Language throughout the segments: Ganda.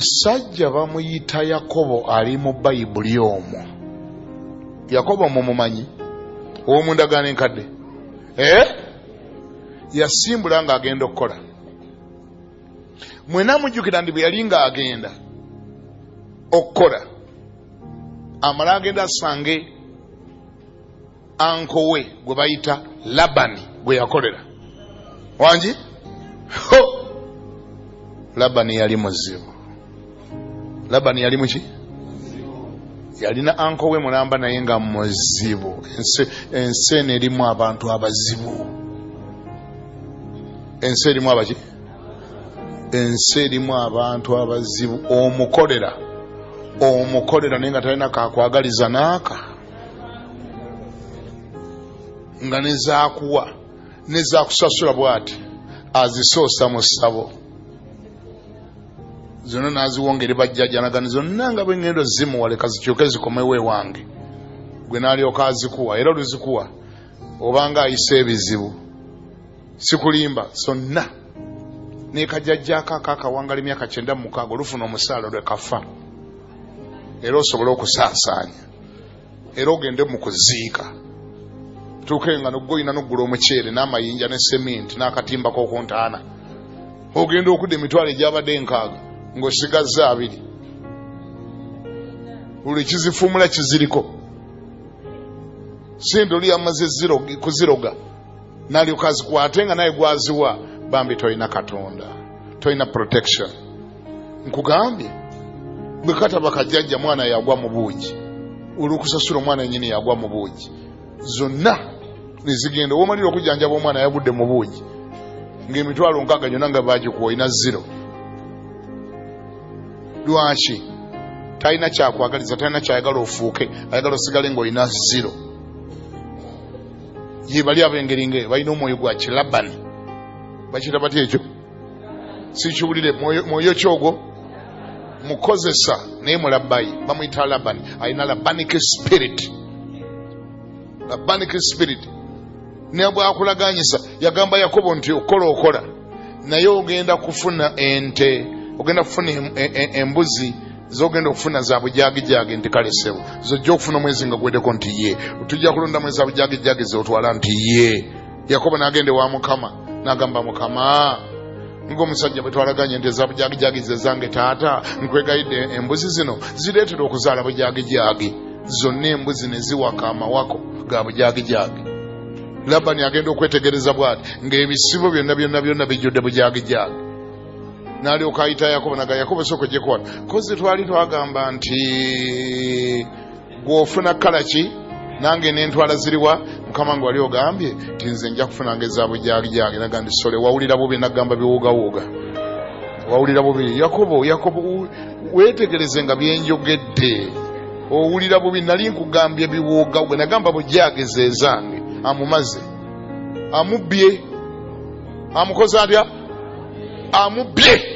Sajja bamuyita Yakobo ali mu Bayibuli omwo. Yakobo mumumanyi omu ndagaano enkadde yasimbula nga agenda okukola. Mwena mujjukira ndi bwe yali nga agenda okukola amala agenda asange anko we gwe bayita Labani gwe yakolera wangi. Labani yali muzibu. Labani yali muki? Yalina anko we mulamba naye nga muzibu. Ensi erimu abantu abazibu. Ensi erimu abaki? Ensi erimu abantu abazibu. Omukolera naye nga talina kakwagaliza naaka. Nga nezakuwa nezakusasula bwati azisoosa mu ssabo. Zino naziwongere bajjajja nagani zonna nga bwengendo zimuwale kazikyuke zikomewe wange. Gwe nalyoka azikuwa era oluzikuwa obanga ayise ebizibu sikulimba zonna nekajjajja akakawangala emyaka 96 olufuna omusaala lwe kafa era osobola okusaasaanya era ogende mu kuziika tukenga n'oggoyina n'oggula omuceere n'amayinja ne sementi n'akatimba k'okuntaana ogenda okudda emitwalo egyabadde 6 ng'osigaza 2 buli kizifumula kiziriko sente oli amaze kuziroga n'alyoka azikwate nga naye gwaziwa bambi toyina Katonda, toyina protection. Nkugambye bwe kataba kajjajja mwana yagwa mu buugi olukusasula omwana yennyini yagwa mu buugi zonna nezigenda omalira okujjanjaba omwana yagudde mu buugi ng'emitwalo 6 gyonna nga bagikuwa ina 0. Lwaki? Talina kyakwagaliza, talina kyayagala ofuuke, ayagala osigale ng'olina 0. Ye bali ab'engeri ng'eyo balina omwoyo gwa Kilabani. Bakiyita batya ekyo? Sikiwulire mwoyo kyogwo mukozesa naye mulabbayi bamuyita Labani. Alina Labanic spirit. Labanic spirit. Naye bwakulaganyisa yagamba Yakobo nti okola naye ogenda kufuna ente, ogenda kufuna embuzi zogenda okufuna za bujagijagi nti kalesebo zojja okufuna omwezi nga gwedeko nti ye tujja kulonda mwezi za bujagijagi zotwala nti ye. Yakobo n'agende wa Mukama n'agamba Mukama ng'omusajja bwe twalaganye nti za bujagijagi ze zange taata nkwegayidde embuzi zino zireetera okuzaala bujagijagi zonna embuzi ne ziwaka amawako ga bujagijagi. Labani agenda okwetegereza bw'ati ng'ebisibo byonna bijjudde bujagijagi. N'alyoka ayita Yakobo naga Yakobo soko gye kwata kozi twali twagamba nti gw'ofuna kalaki nange n'entwala ziriwa Mukama ngo wali ogambye nti nze nja kufuna ngeza bujagijagi. Naga ndi sole wawulira bubi nagamba biwuugawuuga wawulira bubi. Yakobo weetegereze nga byenjogedde owulira bubi nali nkugambye biwuugawuuga nagamba bujageze zange amumaze amubbye amukoze atya amubbye.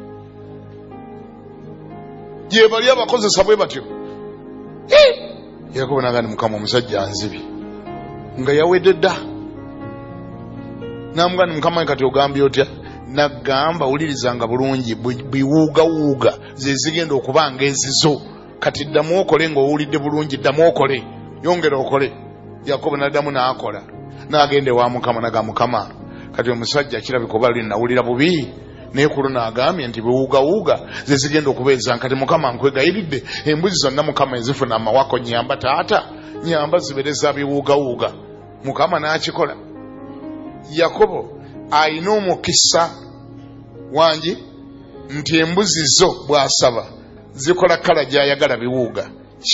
Gye bali abakozesa bwe batyo. Yakobo n'agamba Mukama omusajja anzibye nga yawedde dda. N'amugamba Mukama kati ogambye otya? Nagamba wulirizanga bulungi biwuugawuuga ze zigenda okuba ng'ezizo kati ddamu okole ng'owulidde bulungi ddamu okole yongera okole. Yakobo n'addamu n'akola n'agende wa Mukama n'agamba Mukama kati omusajja kirabika oba luli nawulira bubi naye kulo n'agambye nti biwuugawuuga ze zigenda okubeeza nkati Mukama nkwegayiridde embuzi zonna Mukama ezifuna amawako nyamba taata nyamba zibereza biwuugawuuga. Mukama n'akikola. Yakobo alina omukisa wangi nti embuzi zo bw'asaba zikola kala gy'ayagala biwuuga.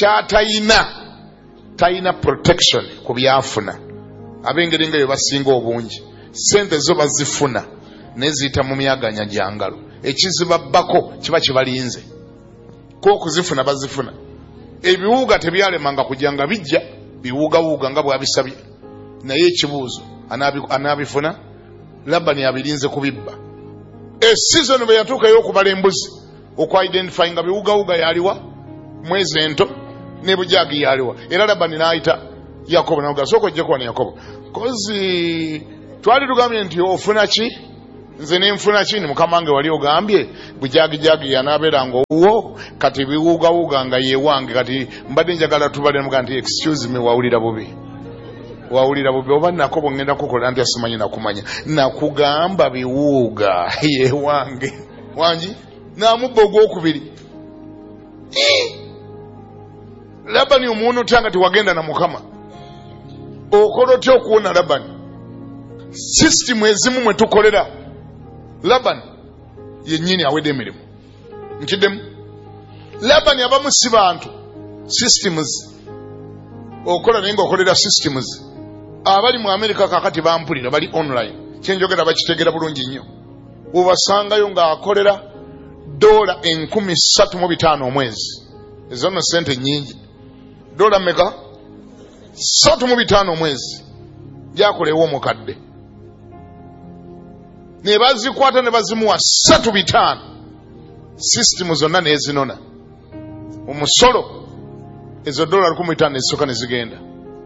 Talina protection ku byafuna. Ab'engeri ng'eyo basinga obungi sente zo bazifuna neziyita mu myaganya gyangalo ekizibabbako kiba kibalinze ko okuzifuna bazifuna. Ebiwuuga tebyalemanga kujanga bijja biwuugawuuga nga bwabisabye naye ekibuuzo anaabifuna. Labani abirinze kubibba. Season bwe yatuukayo okubala embuzi okwa-identify nga biwuugawuuga yaliwa mwezi ento ne bujagi yaliwa era Labani n'ayita Yakobo n'agasoko ojje kuba ne Yakobo kozi twali tugambye nti ofuna ki nze nenfuna kini mukama wange wali ogambye bujagijagi yanaabeeranga owuwo kati biwuugawuuga nga yewange kati mbadde njagala tubale muga nti excuse me wawulira bubi oba nako bwengenda kukola nti asimanyi nakumanya nakugamba biwuuga yewange wangi namubba ogwokubiri Labani omuntu tanga tiwagenda na mukama okola otya okuwona Labani system ezimu mwe tukolera Labani yennyini awedde emirimu nkiddemu Labani abamu si bantu systems okola naye ngaokolera systems abali mu America kakati bampulira bali online kyenjogera bakitegera bulungi nnyo obasangayo ng'akolera $3,500 omwezi ezo nno sente nyingi $3 3,500 omwezi gyakolewo omukadde ne bazikwata ne bazimuwa $3,500 system zonna nezinona omusolo ezo $1,500 ezisooka ne zigenda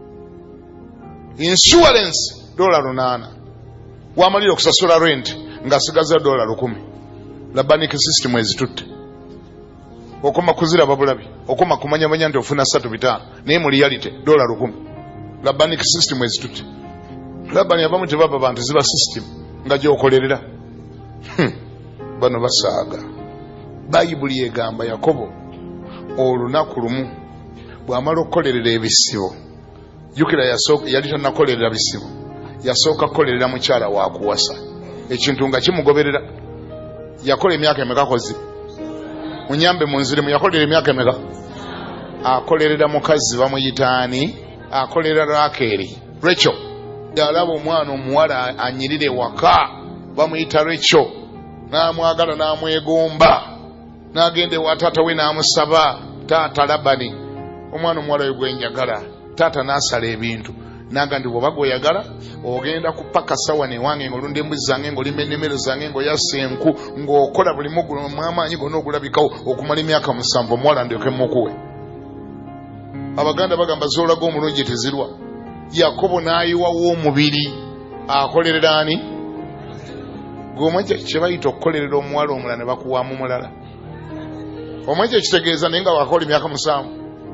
insurance $8 wamalira okusasula rent ng'asigaza $10 Labani system ezitutte okoma kuziraba bulabi okoma kumanyamanya nti ofuna $3,500 naye mu reality $10 Labani system ezitutte Labani abamu tebaba bantu ziba system nga gyokolerera bano basaaga bayibuli egamba Yakobo olunaku lumu bw'amala okukolerera ebisibo jukira yali tannakolerera bisibo yasooka kukolerera mukyala wa kuwasa ekintu nga kimugoberera yakola emyaka emeka kozi munyambe munzire muyakolera emyaka emeka akolerera mukazi bamuyitaani akolera Rakeri Rachel yalaba omwana omuwala anyirire waka bamuyita Rachel n'amwagala n'amwegomba n'agenda ewa taata we n'amusaba taata Labani omwana omuwala we gwenjagala taata n'asala ebintu naga ndi bw'oba gw'oyagala ogenda kupaka sawa newange ng'olunda embuzi zange ng'olimba ennimiro zange ng'oyasa enku ng'okola buli mwamaanyi gonna ogulabikawo okumala emyaka 7 omuwala ndyoke mukuwe Abaganda bagamba zoolaga omulungi tezirwa Yakobo n'ayiwawo omubiri akolerera ani gweomanye kye bayita okukolerera omuwala omulala ne bakuwaamu mulala omanye ekitegeeza naye nga wakola emyaka 7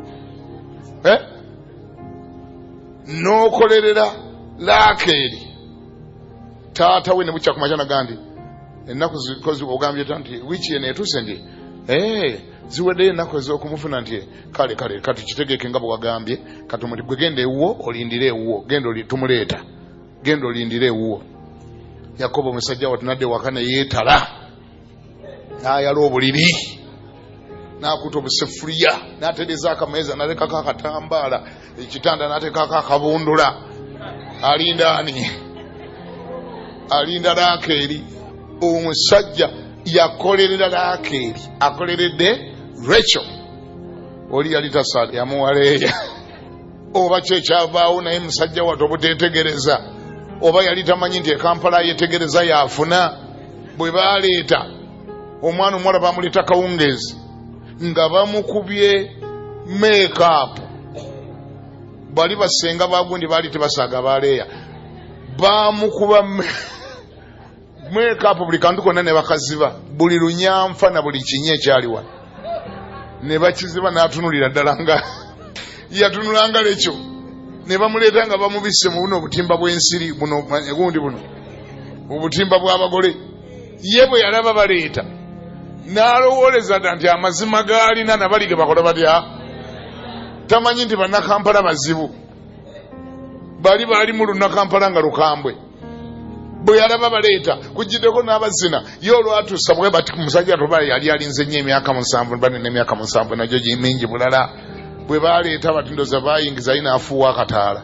n'okolerera Rakeri taata we ne bukya ku makya nagandi ennaku zikozi ogambye nti wiiki eno etuuse ndi ziweddeyo ennaku ez'okumufuna nti kale kati kitegeeke nga bwe wagambye kati muti gwe genda ewuwo olindire ewuwo tumuleeta genda olindire ewuwo Yakobo omusajja watunadde waka ne yeetala n'ayala obuliri n'akuta obusefuriya n'atereza akameeza n'alekako akatambaala ekitanda n'ateekako akabundula alinda ani alinda Rakeri omusajja yakolerera Rakeri akoleredde Rachel oli yali tasala yamuwaleeya oba kyekyavaawo naye musajja wattu obuteetegereza oba yali tamanyi nti Kampala yetegereza yafuna bwe baleeta omwana omuwala bamuleeta kawungeezi nga bamukubye make-up bali basenga bagundi baali tebasaaga baleeya bamukuba make-up buli kantu konna ne bakaziba buli lunyamfa na buli kinyi ekyaliwa ne bakiziba n'atunulira ddala nga yatunulanga lekyo ne bamuleeta nga bamubisse mu buno obutimba bw'ensiri buno gundi buno obutimba bw'abagole ye bwe yalaba baleeta n'alowooleza nti amazima gaalina nabali ge bakola batya tamanyi nti bannakampala bazibu bali mu lunnakampala nga lukambwe bwe yalaba baleeta kugiddeko n'abazina ye olwatuusa bwe bati musajja toba yali alinze nnyo emyaka 7 bane n'emyaka 7 nagyo mingi bulala bwe baleeta batindoza bayingiza ayina afuuwa akataala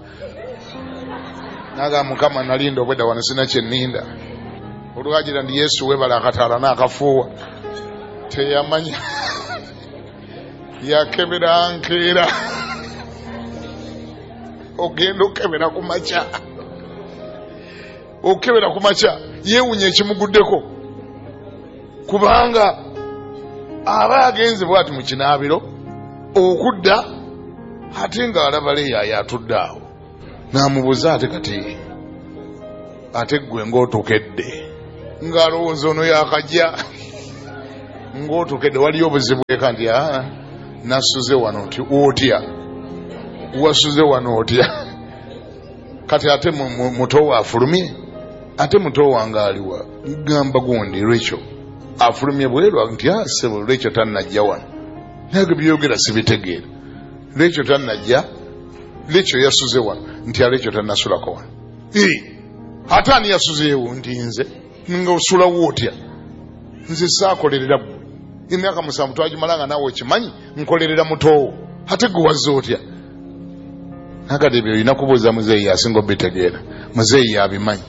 naga mukama nalinda obwedda wano sina kyenninda olwagira ndi Yesu webala akataala n'akafuuwa teyamanya yakebera nkeera ogenda okebera ku makya yeewunya ekimuguddeko kubanga aba agenze bwati mu kinaabiro okudda ate nga alaba leeyo atudde awo n'amubuuza ate kati ate ggwe ng'otokedde ng'alowooza ono yakajja ng'otukedde waliyo obuzibu eka nti nasuze wano nti otya wasuze wano otya kati ate muto afulumye ate muto wange aliwa gamba gundi Rachel afulumye bwerwa nti sebo Rachel tannajja wano nage byogera sibitegeera Rachel tannajja Rachel yasuze wano nti Rachel tannasulako wano ate ani yasuzeewo nti nze nga osulawo otya nze saakolerera emyaka 7 twagimalanga naawe okimanyi nkolerera mutowo ate gwe wazze otya nakati ebyo olina kubuuza muzeeyi asinga obitegeera muzeeyi abimanyi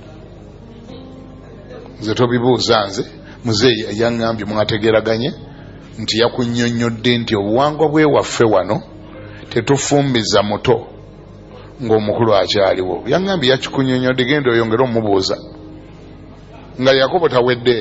nze tobibuuza nze muzeeyi yaŋŋambye mwategeraganye nti yakunnyonnyodde nti obuwangwa bwe waffe wano tetufumbiza muto ng'omukulu akyaliwo yaŋŋambye yakikunnyonnyodde genda oyongere omubuuza nga Yakobo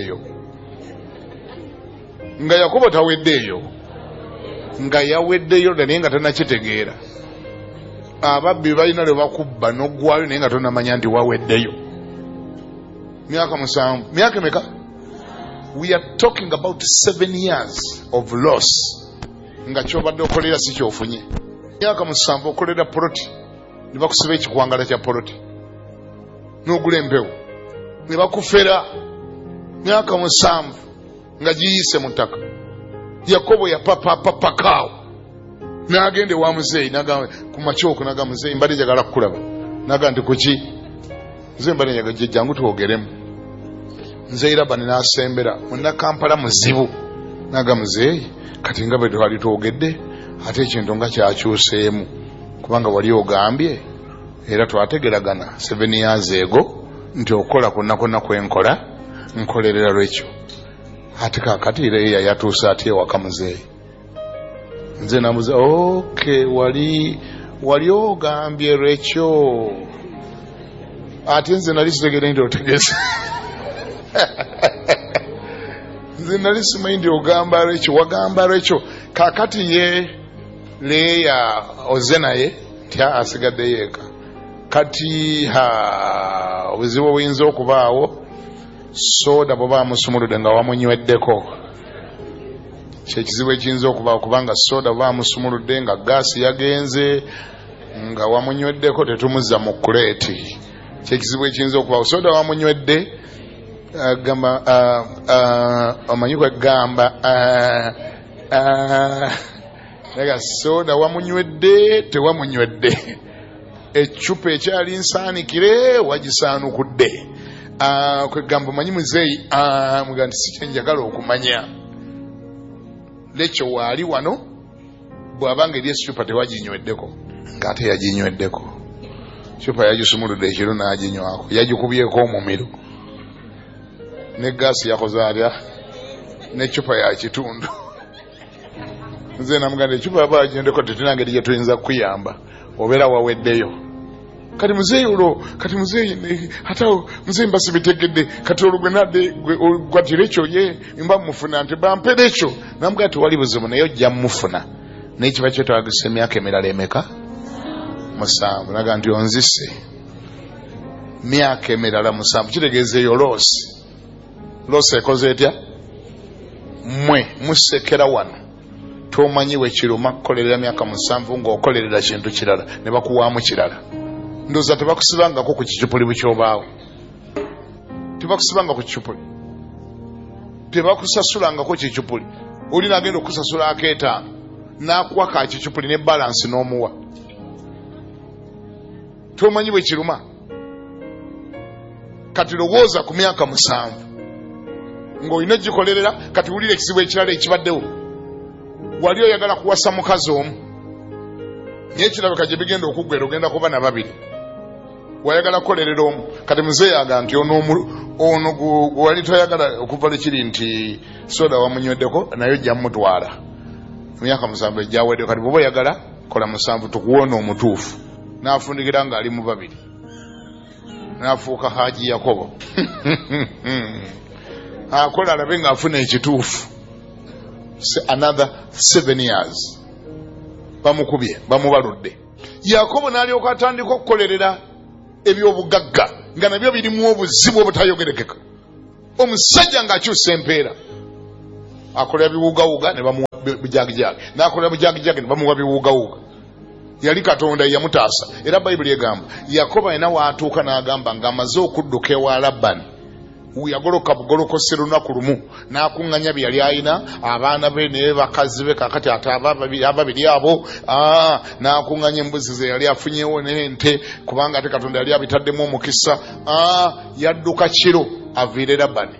tawedde eyo nga yaweddeyo naye nga tannakitegeera ababbi balina lwe bakubba n'oggwayo naye nga tonnamanya nti waweddeyo myaka 7 myaka emeka we are talking about 7 years of loss nga kyobadde okolera si kyofunye myaka 7 okolera poloti ne bakusiba ekikwangala kya poloti n'ogula empewo ne bakufera myaka 7 nga giyise mu ttaka Yakobo yapapakaawo n'agende wa muzeeyi n'agamba ku makyoko n'agamba muzeeyi mbadde njagala kukulaba n'agamba nti kuki nze mbadde njagala jangu twogeremu nze Labani n'asembera munda Kampala muzibu n'agamba muzeeyi kati nga bwe twali twogedde ate ekintu nga kyakyuseemu kubanga wali ogambye era twategeragana 7 years ago nti okola konna kwenkola nkolerera lwekyo ate kakati era yatuusa ati ewaka muzeeyi nze namuze okay wali ogambye lwekyo ate nze nali sitegere nti otegeze nze nali simanyi nti ogamba lwekyo kakati ye Leya oze naye nti asigadde yeeka kati obuzibu buyinza okubaawo soda bwe bamusumuludde nga wamunyweddeko kyekizibu ekiyinza okubaawo kubanga soda bwe bamusumuludde nga gaasi yagenze nga wamunyweddeko tetumuzza mu kuleeti kyekizibu ekiyinza okubaawo soda wamunywedde gamba omanyi kwegamba naga soda wamunywedde tewamunywedde ecupa ekyali nsaanikire wagisaanukudde kwegamba omanyi muzeeyi muga nti si kyenjagala okumanya lekyo waali wano bw'abanga eri ecupa tewaginyweddeko ng'ate yaginyweddeko cupa yagisumuludde ekiro n'aginywako yagikubyeko omumiro ne gaasi yakoze atya ne cupa ya kitundu nze namuganda ecupa yaba agendeko tetunangeri gye tuyinza kukuyamba obeera waweddeyo kati muzeeyi ate muzeeyi mbasibitegedde kati olugwe nadde gwatira ekyo ye mba mufuna nti bampera ekyo namuganda tewali buzibu naye ojja mufuna naye kiba kyetwagisa emyaka emirala emeka 7 naga nti onzise myaka emirala 7 kitegeeza eyo loosi ekoze etya mmwe musekera wano tomanyiwe kiruma kukolerera myaka 7 ng'okolerera kintu kirala ne bakuwaamu kirala ndowooza tebakusibangako ku kicupuli bukyobaawo tebakusibanga ku kicupuli tebakusasulangako kicupuli oli nagenda okusasula akeetaano n'akuwa ka kicupuli ne balansi n'omuwa tomanyiwe kiruma kati lowooza ku myaka 7 ng'olina gikolerera kati wulira ekizibu ekirala ekibaddewo wali oyagala kuwasa mukazi omu naye kirabika gye bigenda okuggwera ogenda kuba na 2 wayagala kukolerera omu kati muzeeyi aga nti ono wali toyagala okuva lekiri nti soda wamunyweddeko naye ojja mutwala emyaka 7 ejjawedde kati bwoba oyagala kola 7 tukuwona omutuufu n'afundikira ng'ali mu 2 n'afuuka Haji Yakobo akola alabe ng'afuna ekituufu another 7 years bamukubye bamubaludde Yakobo n'alyoka atandika okukolerera ebyobugagga nga nabyo birimu obuzibu obutayogerekeka omusajja ng'akyusa empeera akolera biwugawuga ne bamuwa bujagijagi, n'akolera bujagijagi ne bamuwa biwugawuga. Yali Katonda yamutaasa. Era Bayibuli egamba Yakobo alina waatuuka n'agamba ng'amaze okudduka ewa Labani, yagoloka bugolokose lunaku lumu n'akuŋŋanya bye yali alina, abaana be ne bakazi be, kakati ate ababiri abo, n'akuŋŋanya embuzi ze yali afunyewo n'ente, kubanga ate Katonda yali abitaddemu omukisa. Yadduka kiro aviire Labani.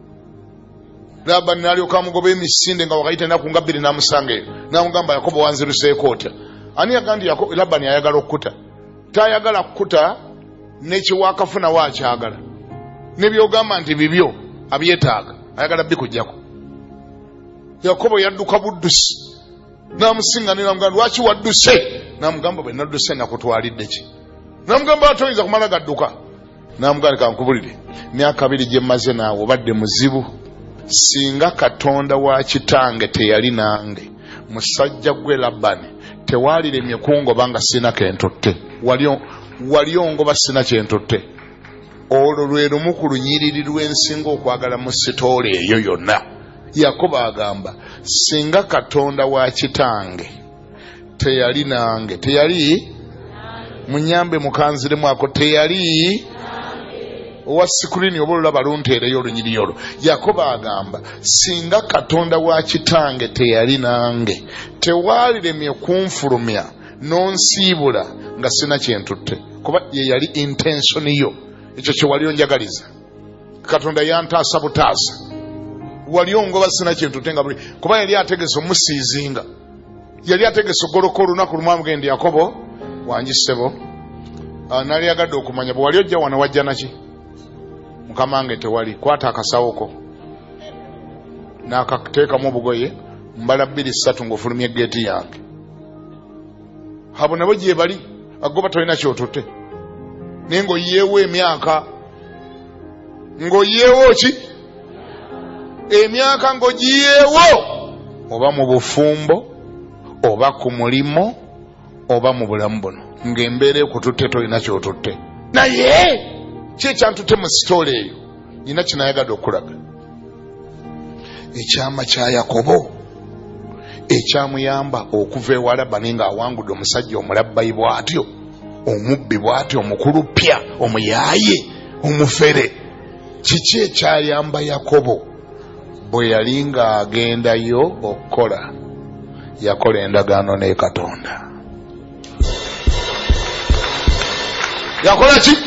Labani n'alyoka amugoba emisinde nga wakayita ennaku nga 2 n'amusanga eyo, n'amugamba Yakobo wanziruseeko otya? Ani yagambye Labani ayagala okukuta? Tayagala kukuta, n'ekiwaakafuna waakyagala, ne byogamba nti bibyo abyetaaga ayagala bikujjako. Yakobo yadduka buddusi n'amusinganira n'amugamba lwaki wadduse? N'amugamba bwe nadduse nakutwalidde ki? N'amugamba atoyinza kumala gadduka. N'amugamba kankubulire, myaka 2 gye mmaze naawe obadde muzibu. Singa Katonda wa kitange teyali nange, musajja gwe Labani tewaaliremye kungoba nga sina kentutte. Wali ongoba sina kyentutte. Olwo lwe lumu ku lunyiriri lw'ensinga okwagala mu sitooli eyo yonna. Yakobo agamba singa Katonda wa kitange teyali nange, teyali munyambe mukanziremu ako, teyali owa sikulini oba olulaba lunteereyo olunyiriri olwo. Yakobo agamba singa Katonda wa kitange teyali nange, tewaaliremye kunfulumya n'onsiibula nga sina kyentutte. Kuba ye yali intensoni yo, ekyo kye wali onjagaliza. Katonda yantaasa butaasa, wali ongoba sina kyentutte nga buli, kuba yali ategese omusiizinga, yali ategese ogoloka olunaku lumu amugende Yakobo wangisebo, nali yagadde okumanya bwe wali ojja wano wajja naki? Mukama wange tewali, kwata akasawo ko n'akateekamu obugoye, mbala 2-3 ng'ofulumya geeti yange. Abo nabo gye bali, agoba tolina kyotutte naye ng'oyeewo emyaka, ng'oyeewo ki? Emyaka ng'ogiyeewo, oba mu bufumbo oba ku mulimo oba mu bulamu buno, ng'embeera ekututte tolina kyotutte. Naye kyekyantutte mu sitoola eyo nina kinayagadde okulaga. Ekyama kya Yakobo ekyamuyamba okuva ewa Labani ng'awangudde omusajja omulabbayi bw'atyo, omubbi bw'atyo, omukulupya, omuyaaye, omufere, kiki ekyayamba Yakobo? Bwe yali ng'agendayo okukola, yakola endagaano ne Katonda. Yakola ki?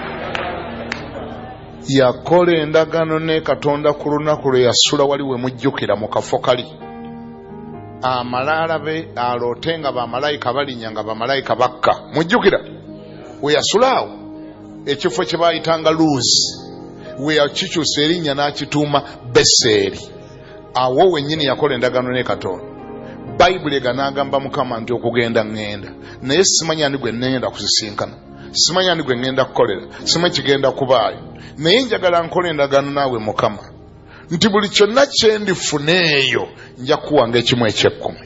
Yakola endagaano ne Katonda ku lunaku lwe yasula wali we mujjukira mu kafo kali. Amalaala be aloote nga bamalayika balinnya nga bamalayika bakka. Mujjukira we yasula awo, ekifo kye baayitanga Luzi, we yakikyusa erinnya n'akituuma Beseri. Awo wennyini yakola endagaano ne Katonda. Bayibuli eganagamba Mukama nti okugenda ngenda, naye simanyi ani gwe ngenda kusisinkana, simanyi ani gwe ngenda kukolera, simanyi kigenda kubaayo, naye njagala nkola endagaano naawe Mukama nti buli kyonna kye ndifuneeyo nja kuwanga ekimu eky'ekkumi.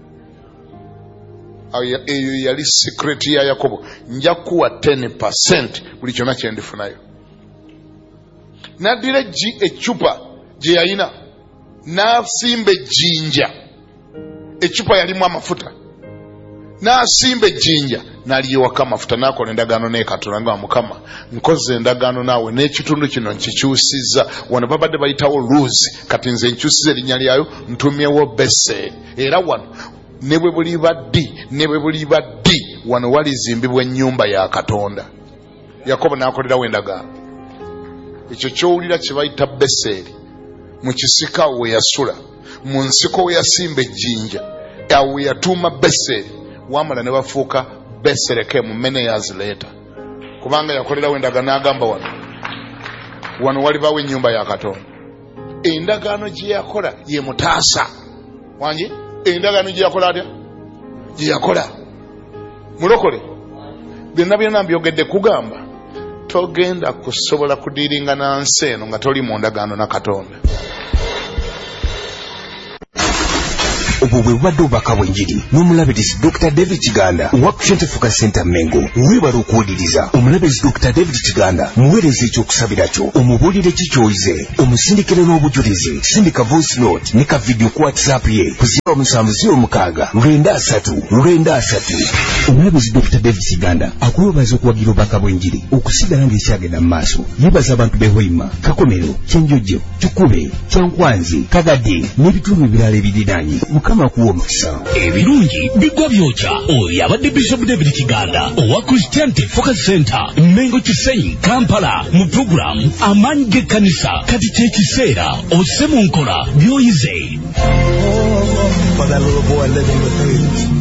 Eyo yali secret ya Yakobo, nja kuwa 10% buli kyonna kye ndifunayo. N'addira eccupa gye yalina n'asimba ejjinja, eccupa yalimu amafuta, n'asimba ejjinja n'aliyiwako amafuta, n'akola endagaano ne Katonda nga Mukama nkoze endagaano naawe n'ekitundu kino nkikyusizza, wano babadde bayitawo Luzi, kati nze nkyusiza erinnya lyayo ntumyewo Beseri. Era wano ne bwe buli baddi wano walizimbibwa ennyumba ya Katonda. Yakobo n'akolerawo endagaano. Ekyo kyowulira kye bayita Beseri mu kisika we yasula, mu nsiko we yasimba ejjinja, awo yatuuma Beseri, wamala ne bafuuka Besereke many years later, kubanga yakolerawo endagaano n'agamba wano walibawo ennyumba ya Katonda. Endagaano gye yakola ye mutaasa wangi. Endagaano gye yakola atya? Gye yakola mulokole. Byonna mbyogedde kugamba togenda kusobola kudiiringa na nsi eno nga toli mu ndagaano na Katonda. obwo bwe bubadde obubaka bw'enjiri n'omulabirizi Dr. David Kiganda owa Christian Focus Center Mengo. Weebala okuwuliriza omulabirizi Dr. David Kiganda muweereza ekyokusabira kyo, omubuulire kikyoyize, omusindikire n'obujulizi. Sindika voice note ne ka video ku WhatsApp ye ku 0706 omulabirizi Dr. David Kiganda akuwebaza okuwagira obubaka bw'enjiri okusigala ng'ekyagenda mu maaso. Yebaza abantu b'Hoima, Kakomero, Kyenjojo, Kikube, Kyankwanzi, Kagadde n'ebitundu ebirala ebiriraanye. Mukama akuwa omukisa. Ebirungi bigwa byokya. Oyo abadde Bishop David Kiganda owa Christian Focus Center Mengo Kisenyi Kampala mu program amaanyi g'ekkanisa. Kati ky'ekiseera osse mu nkola by'oyize. For that little boy living with AIDS.